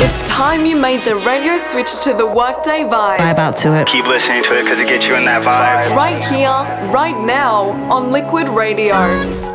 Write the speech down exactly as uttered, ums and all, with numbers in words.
It's time you made the radio switch to the Workday vibe. Vibe out to it. Keep listening to it because it gets you in that vibe. Right here, right now, on Liquid Radio.